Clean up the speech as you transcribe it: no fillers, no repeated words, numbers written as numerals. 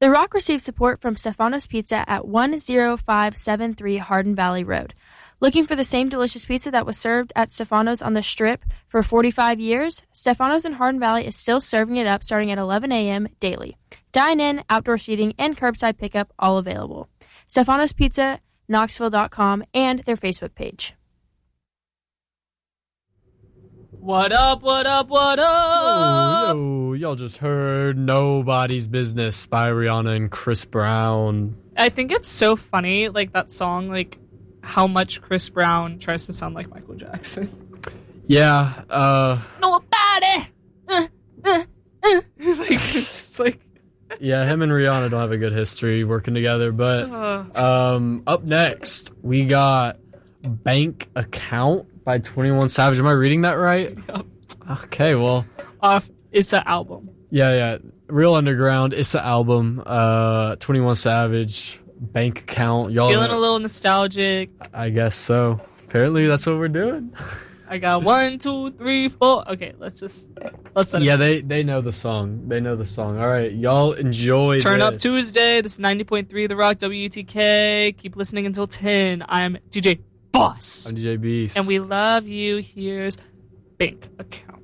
The Rock received support from Stefano's Pizza at 10573 Hardin Valley Road. Looking for the same delicious pizza that was served at Stefano's on the Strip for 45 years? Stefano's in Hardin Valley is still serving it up starting at 11 a.m. daily. Dine-in, outdoor seating, and curbside pickup all available. Stefano's Pizza, Knoxville.com, and their Facebook page. What up, what up, what up? Yo, y'all just heard Nobody's Business by Rihanna and Chris Brown. I think it's so funny, like, that song, like, how much Chris Brown tries to sound like Michael Jackson. Yeah, Nobody! Like, it's just like... Yeah, him and Rihanna don't have a good history working together, but up next, we got Bank Account by 21 Savage. Am I reading that right? Yep. Okay, well... It's an album. Yeah. Real Underground, it's the album. 21 Savage, Bank Account. Y'all Feeling a little nostalgic. I guess so. Apparently, that's what we're doing. I got 1, 2, 3, 4. Okay, let's Yeah, they know the song. They know the song. All right, y'all enjoy Turn this. Up Tuesday. This is 90.3 The Rock WTK. Keep listening until 10. I'm DJ Boss. I'm DJ Beast. And we love you. Here's Bank Account.